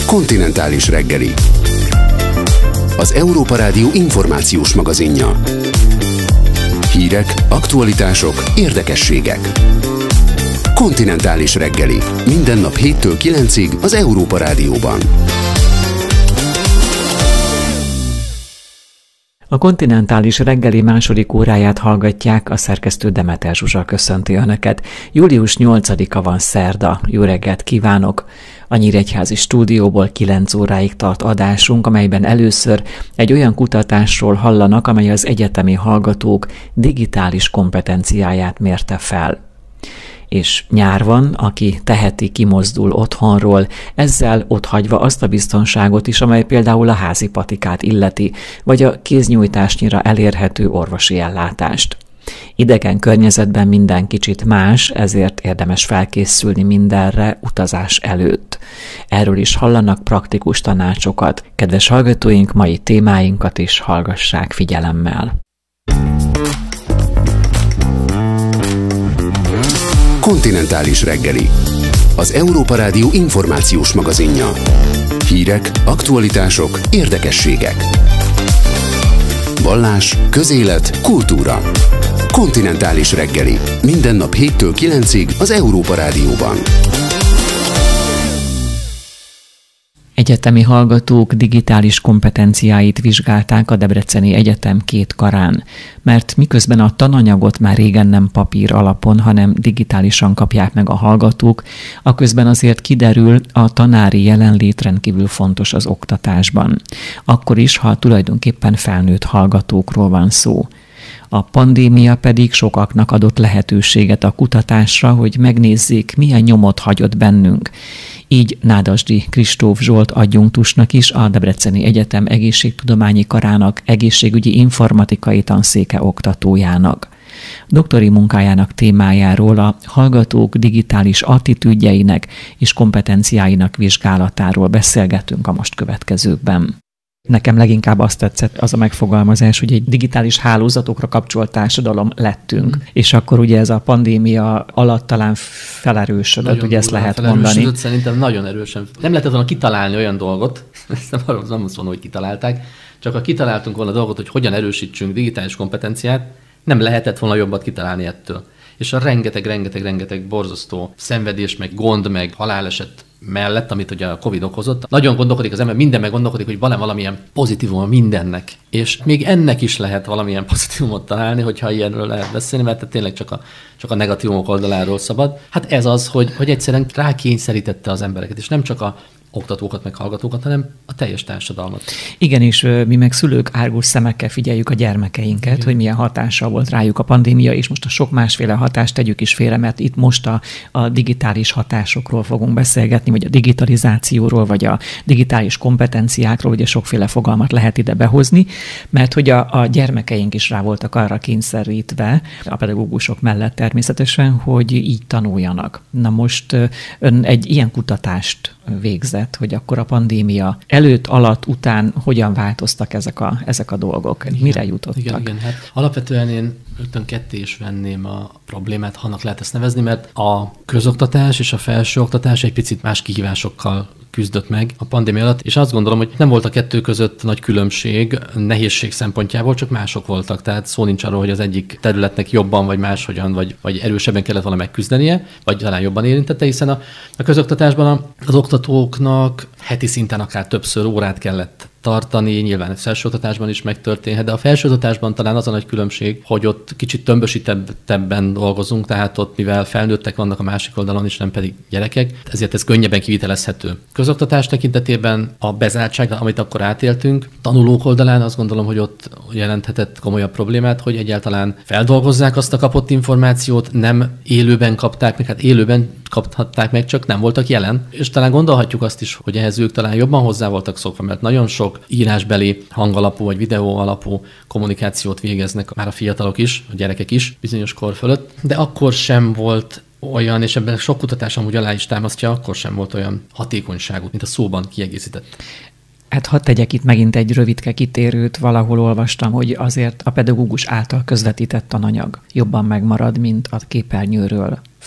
Kontinentális reggeli. Az Európa Rádió információs magazinja. Hírek, aktualitások, érdekességek. Kontinentális reggeli. Minden nap 7-től 9-ig az Európa Rádióban. A kontinentális reggeli második óráját hallgatják, a szerkesztő Demeter Zsuzsa köszönti Önöket. Július 8-a van szerda. Jó reggelt kívánok! A Nyíregyházi stúdióból 9 óráig tart adásunk, amelyben először egy olyan kutatásról hallanak, amely az egyetemi hallgatók digitális kompetenciáját mérte fel. És nyár van, aki teheti, kimozdul otthonról, ezzel otthagyva azt a biztonságot is, amely például a házi patikát illeti, vagy a kéznyújtásnyira elérhető orvosi ellátást. Idegen környezetben minden kicsit más, ezért érdemes felkészülni mindenre utazás előtt. Erről is hallanak praktikus tanácsokat. Kedves hallgatóink, mai témáinkat is hallgassák figyelemmel. Kontinentális reggeli. Az Európa Rádió információs magazinja. Hírek, aktualitások, érdekességek. Vallás, közélet, kultúra. Kontinentális reggeli. Minden nap 7-től 9-ig az Európa Rádióban. Egyetemi hallgatók digitális kompetenciáit vizsgálták a Debreceni Egyetem 2 karán, mert miközben a tananyagot már régen nem papír alapon, hanem digitálisan kapják meg a hallgatók, aközben azért kiderül, a tanári jelenlét rendkívül fontos az oktatásban. Akkor is, ha tulajdonképpen felnőtt hallgatókról van szó. A pandémia pedig sokaknak adott lehetőséget a kutatásra, hogy megnézzék, milyen nyomot hagyott bennünk. Így Nádasdy Kristóf Zsolt adjunktusnak is, a Debreceni Egyetem egészségtudományi karának egészségügyi informatikai tanszéke oktatójának. Doktori munkájának témájáról, a hallgatók digitális attitűdjeinek és kompetenciáinak vizsgálatáról beszélgetünk a most következőkben. Nekem leginkább azt tetszett az a megfogalmazás, hogy egy digitális hálózatokra kapcsolt társadalom lettünk, és akkor ugye ez a pandémia alatt talán felerősödött, ugye ezt lehet mondani. Szerintem nagyon erősen. Nem lehetett volna kitalálni olyan dolgot, ezt nem azt mondom, hogy kitalálták, csak ha kitaláltunk volna dolgot, hogy hogyan erősítsünk digitális kompetenciát, nem lehetett volna jobbat kitalálni ettől. És a rengeteg borzasztó szenvedés, meg gond, meg haláleset mellett, amit ugye a Covid okozott. Nagyon gondolkodik az ember, mindenben gondolkodik, hogy van-e valamilyen pozitívum mindennek. És még ennek is lehet valamilyen pozitívumot találni, hogyha ilyenről lehet beszélni, mert tényleg csak a negatívumok oldaláról szabad. Hát ez az, hogy egyszerűen rákényszerítette az embereket, és nem csak a oktatókat, meg hallgatókat, hanem a teljes társadalmat. Igen, és mi meg szülők árgus szemekkel figyeljük a gyermekeinket, igen, hogy milyen hatással volt rájuk a pandémia, és most a sok másféle hatást tegyük is félre, mert itt most a digitális hatásokról fogunk beszélgetni, vagy a digitalizációról, vagy a digitális kompetenciákról, ugye sokféle fogalmat lehet ide behozni, mert hogy a gyermekeink is rá voltak arra kényszerítve, a pedagógusok mellett természetesen, hogy így tanuljanak. Na most ön egy ilyen kutatást végzett, hogy akkor a pandémia előtt, alatt, után hogyan változtak ezek a dolgok, igen, mire jutottak? Igen. Hát alapvetően én rögtön ketté is venném a problémát, ha annak lehet ezt nevezni, mert a közoktatás és a felsőoktatás egy picit más kihívásokkal küzdött meg a pandémia alatt, és azt gondolom, hogy nem volt a kettő között nagy különbség nehézség szempontjából, csak mások voltak. Tehát szó nincs arról, hogy az egyik területnek jobban, vagy máshogyan, vagy erősebben kellett volna megküzdenie, vagy talán jobban érintette, hiszen a közoktatásban az oktatóknak heti szinten akár többször órát kellett tartani, nyilván a felsőoktatásban is megtörténhet, de a felsőoktatásban talán az a nagy különbség, hogy ott kicsit tömbösítettebben dolgozunk, tehát ott mivel felnőttek vannak a másik oldalon is, nem pedig gyerekek, ezért ez könnyebben kivitelezhető. Közoktatás tekintetében a bezártság, amit akkor átéltünk, tanulók oldalán azt gondolom, hogy ott jelenthetett komolyabb problémát, hogy egyáltalán feldolgozzák azt a kapott információt, nem élőben kapták meg, hát élőben kaphatták meg, csak nem voltak jelen. És talán gondolhatjuk azt is, hogy ehhez ők talán jobban hozzá voltak szokva, mert nagyon sok írásbeli, hangalapú vagy videó alapú kommunikációt végeznek már a fiatalok is, a gyerekek is bizonyos kor fölött, de akkor sem volt olyan, és ebben sok kutatás amúgy alá is támasztja, akkor sem volt olyan hatékonyságú, mint a szóban kiegészített. Hát hadd tegyek itt megint egy rövidke kitérőt, valahol olvastam, hogy azért a pedagógus által közvetített tananyag jobban megmarad, mint a képernyőről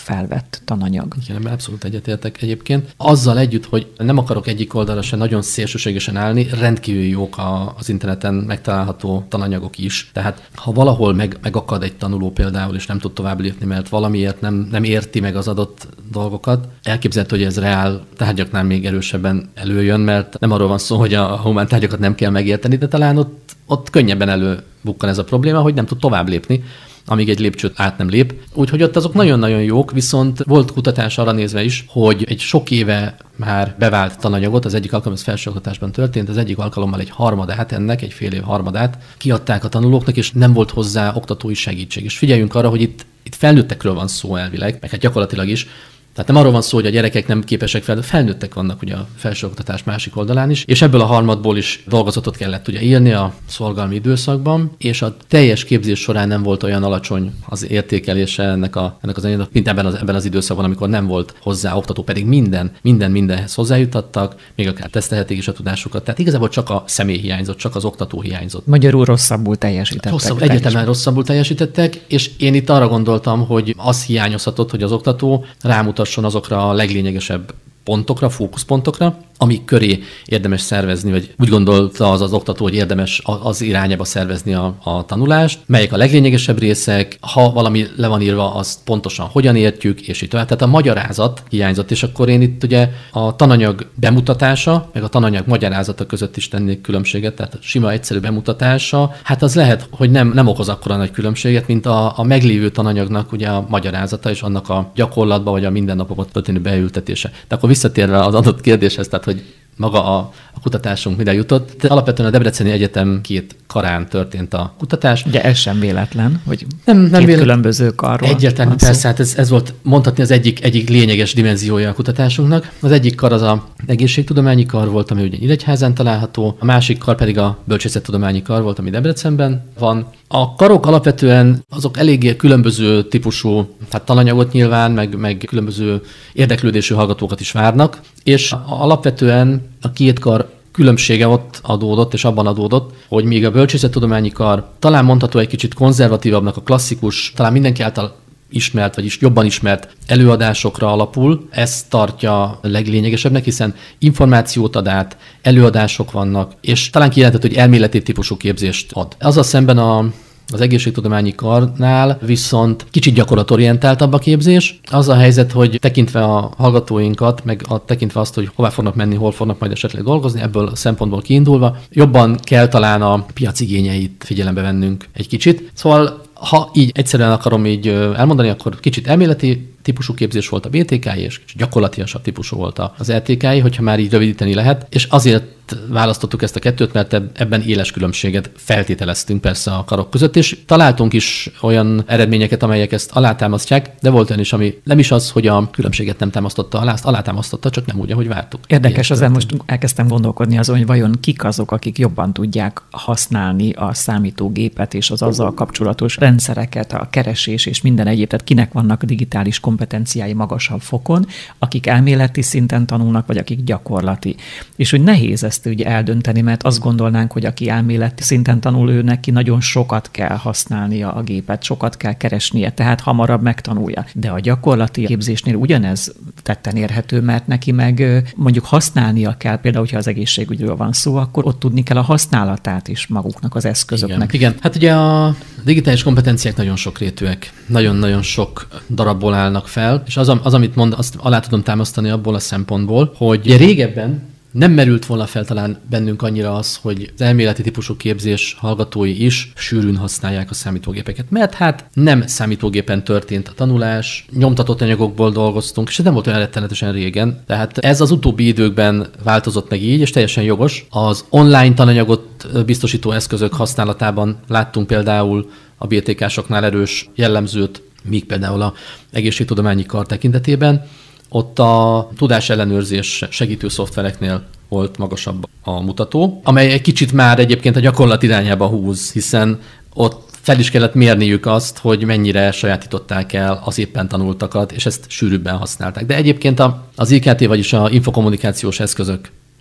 felvett tananyag. Igen, ebben abszolút egyetértek egyébként. Azzal együtt, hogy nem akarok egyik oldalra se nagyon szélsőségesen állni, rendkívül jók az interneten megtalálható tananyagok is. Tehát ha valahol megakad egy tanuló például, és nem tud tovább lépni, mert valamiért nem érti meg az adott dolgokat, elképzelhető, hogy ez reál tárgyaknál még erősebben előjön, mert nem arról van szó, hogy a humán tárgyakat nem kell megérteni, de talán ott könnyebben előbukkan ez a probléma, hogy nem tud tovább lépni, amíg egy lépcsőt át nem lép. Úgyhogy ott azok nagyon-nagyon jók, viszont volt kutatás arra nézve is, hogy egy sok éve már bevált tananyagot, az egyik alkalom, ez felsőoktatásban történt, az egyik alkalommal egy harmadát ennek, egy fél év harmadát kiadták a tanulóknak, és nem volt hozzá oktatói segítség. És figyeljünk arra, hogy itt felnőttekről van szó elvileg, meg hát gyakorlatilag is. Tehát nem arról van szó, hogy a gyerekek nem képesek fel, de felnőttek vannak ugye a felsőoktatás másik oldalán is, és ebből a harmadból is dolgozatot kellett ugye írni a szorgalmi időszakban, és a teljes képzés során nem volt olyan alacsony az értékelése ennek az anyagnak, mint ebben az időszakban, amikor nem volt hozzá oktató, pedig mindenhez hozzájutattak, még akár tesztelhetik is a tudásukat. Tehát igazából csak a személy hiányzott, csak az oktató hiányzott. Magyarul rosszabbul teljesítettek. Egyetemen rosszabbul teljesítettek, és én itt arra gondoltam, hogy az hiányozhatott, hogy az oktató rámutasson azokra a leglényegesebb pontokra, fókuszpontokra, amik köré érdemes szervezni, vagy úgy gondolta az oktató, hogy érdemes az irányába szervezni a tanulást, melyek a leglényegesebb részek, ha valami le van írva, azt pontosan hogyan értjük, és így tovább. Tehát a magyarázat hiányzott, és akkor én itt ugye a tananyag bemutatása, meg a tananyag magyarázata között is tennék különbséget, tehát a sima, egyszerű bemutatása, hát az lehet, hogy nem okoz akkora nagy különbséget, mint a meglévő tananyagnak ugye a magyarázata, és annak a gyakorlatba, vagy a mindennapokban történő beültetése. De akkor visszatérve az adott kérdéshez, tehát hogy maga a kutatásunk mire jutott. De alapvetően a Debreceni Egyetem 2 karán történt a kutatás. Ugye ez sem véletlen, hogy nem különböző karról. Egyértelmű, persze, hát ez volt mondhatni az egyik lényeges dimenziója a kutatásunk. Az egyik kar az a egészségtudományi kar volt, ami ugye Nyíregyházán található, a másik kar pedig a bölcsészettudományi kar volt, ami Debrecenben van. A karok alapvetően azok eléggé különböző típusú tananyagot nyilván, meg különböző érdeklődésű hallgatókat is várnak, és alapvetően a 2 kar különbsége ott adódott, és abban adódott, hogy míg a bölcsészettudományi kar talán mondható egy kicsit konzervatívabbnak, a klasszikus, talán mindenki által ismert, vagyis jobban ismert előadásokra alapul, ezt tartja leglényegesebbnek, hiszen információt ad át, előadások vannak, és talán kijelentett, hogy elméleti típusú képzést ad. Azzal szemben az egészségtudományi karnál viszont kicsit gyakorlatorientáltabb a képzés. Az a helyzet, hogy tekintve a hallgatóinkat, meg tekintve azt, hogy hová fognak menni, hol fognak majd esetleg dolgozni, ebből a szempontból kiindulva, jobban kell talán a piac igényeit figyelembe vennünk egy kicsit. Szóval ha így egyszerűen akarom így elmondani, akkor kicsit elméleti típusú képzés volt a BTK, és gyakorlatilasabb típusú volt az RTK, hogyha már így rövidíteni lehet, és azért választottuk ezt a kettőt, mert ebben éles különbséget feltételeztünk persze a karok között, és találtunk is olyan eredményeket, amelyek ezt alátámasztják, de volt olyan is, ami nem is az, hogy a különbséget nem támasztotta alá, azt alátámasztotta, csak nem úgy, ahogy vártuk. Érdekes, azért most elkezdtem gondolkodni azon, hogy vajon kik azok, akik jobban tudják használni a számítógépet és az azzal kapcsolatos rendszereket, a keresés és minden egyéb, tehát kinek vannak digitális kompetenciái magasabb fokon, akik elméleti szinten tanulnak, vagy akik gyakorlati. És hogy nehéz ezt ugye eldönteni, mert azt gondolnánk, hogy aki elméleti szinten tanul, ő neki nagyon sokat kell használnia a gépet, sokat kell keresnie, tehát hamarabb megtanulja. De a gyakorlati képzésnél ugyanez tetten érhető, mert neki meg mondjuk használnia kell, például, hogyha az egészségügyről van szó, akkor ott tudni kell a használatát is maguknak, az eszközöknek. Igen. Hát ugye a digitális kompetenciák nagyon sokrétűek, nagyon-nagyon sok darabból állnak fel, és az amit mond, azt alá tudom támasztani abból a szempontból, hogy ugye régebben nem merült volna fel talán bennünk annyira az, hogy az elméleti típusú képzés hallgatói is sűrűn használják a számítógépeket, mert hát nem számítógépen történt a tanulás, nyomtatott anyagokból dolgoztunk, és ez nem volt olyan rettenetesen régen, tehát ez az utóbbi időkben változott meg így, és teljesen jogos. Az online tananyagot biztosító eszközök használatában láttunk például a BTK-soknál erős jellemzőt, míg például az egészségtudományi kar tekintetében. Ott a tudásellenőrzés segítő szoftvereknél volt magasabb a mutató, amely egy kicsit már egyébként a gyakorlat irányába húz, hiszen ott fel is kellett mérniük azt, hogy mennyire sajátították el az éppen tanultakat, és ezt sűrűbben használták. De egyébként az IKT, vagyis a infokommunikációs eszközök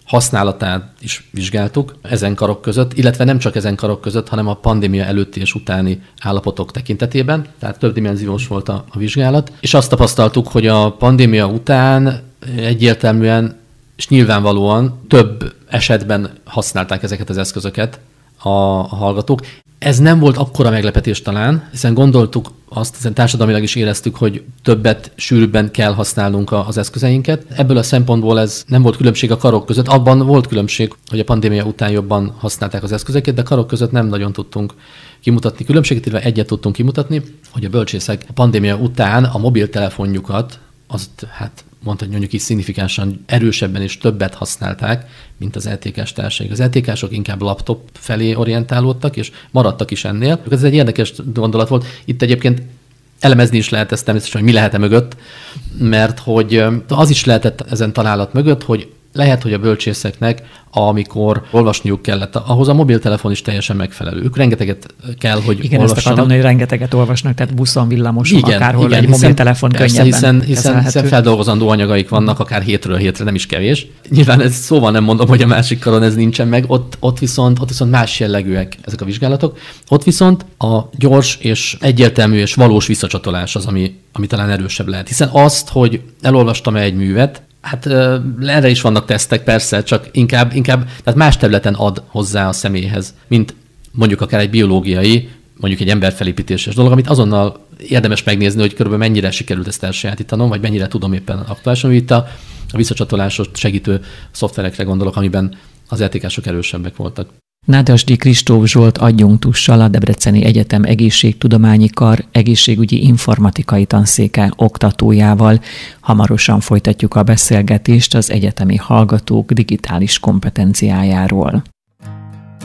használatát is vizsgáltuk ezen karok között, illetve nem csak ezen karok között, hanem a pandémia előtti és utáni állapotok tekintetében. Tehát többdimenziós volt a vizsgálat, és azt tapasztaltuk, hogy a pandémia után egyértelműen és nyilvánvalóan több esetben használták ezeket az eszközöket a hallgatók. Ez nem volt akkora meglepetés talán, hiszen gondoltuk azt, hiszen társadalmilag is éreztük, hogy többet, sűrűbben kell használnunk az eszközeinket. Ebből a szempontból ez nem volt különbség a karok között. Abban volt különbség, hogy a pandémia után jobban használták az eszközeket, de karok között nem nagyon tudtunk kimutatni különbséget, illetve egyet tudtunk kimutatni, hogy a bölcsészek a pandémia után a mobiltelefonjukat, azt mondhatjuk mondjuk így szignifikánsan erősebben és többet használták, mint az LTK-s társaik. Az LTK-sok inkább laptop felé orientálódtak, és maradtak is ennél. Ez egy érdekes gondolat volt. Itt egyébként elemezni is lehet ezt természetesen, hogy mi lehet mögött, mert hogy az is lehetett ezen találat mögött, hogy lehet, hogy a bölcsészeknek, amikor olvasniuk kellett, ahhoz a mobiltelefon is teljesen megfelelő. Ők rengeteget kell, hogy olvassanak. Igen, ezt akartam, hogy rengeteget olvasnak, tehát buszon, villamoson, akárhol egy mobiltelefon könnyebben hiszen feldolgozandó anyagaik vannak, akár hétről hétre, nem is kevés. Nyilván ez szóval nem mondom, hogy a másik karon ez nincsen meg, ott viszont más jellegűek ezek a vizsgálatok. Ott viszont a gyors és egyértelmű és valós visszacsatolás az, ami talán erősebb lehet. Hiszen azt, hogy elolvastam egy művet, erre is vannak tesztek, persze, csak inkább tehát más területen ad hozzá a személyhez, mint mondjuk akár egy biológiai, mondjuk egy emberfelépítéses dolog, amit azonnal érdemes megnézni, hogy körülbelül mennyire sikerült ezt elsajátítanom, vagy mennyire tudom éppen aktuálisan. Itt a visszacsatolásos segítő szoftverekre gondolok, amiben az LTK-sok erősebbek voltak. Nádasdy Kristóf Zsolt adjunktussal, a Debreceni Egyetem Egészségtudományi Kar egészségügyi informatikai tanszéke oktatójával hamarosan folytatjuk a beszélgetést az egyetemi hallgatók digitális kompetenciájáról.